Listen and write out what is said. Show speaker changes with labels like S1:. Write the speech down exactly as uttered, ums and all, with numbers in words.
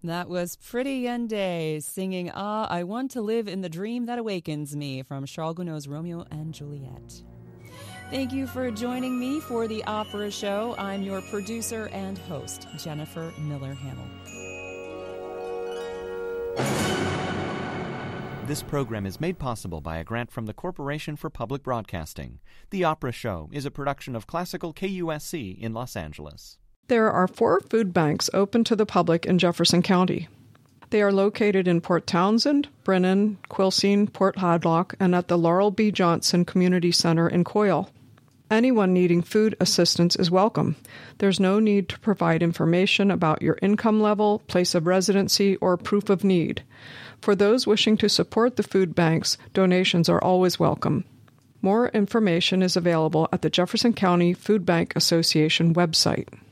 S1: That was Pretty Yende singing Ah, I Want to Live in the Dream That Awakens Me from Charles Gounod's Romeo and Juliet. Thank you for joining me for the Opera Show. I'm your producer and host, Jennifer Miller Hamill.
S2: This program is made possible by a grant from the Corporation for Public Broadcasting. The Opera Show is a production of Classical K U S C in Los Angeles.
S3: There are four food banks open to the public in Jefferson County. They are located in Port Townsend, Brennan, Quilcene, Port Hadlock, and at the Laurel B. Johnson Community Center in Coyle. Anyone needing food assistance is welcome. There's no need to provide information about your income level, place of residency, or proof of need. For those wishing to support the food banks, donations are always welcome. More information is available at the Jefferson County Food Bank Association website.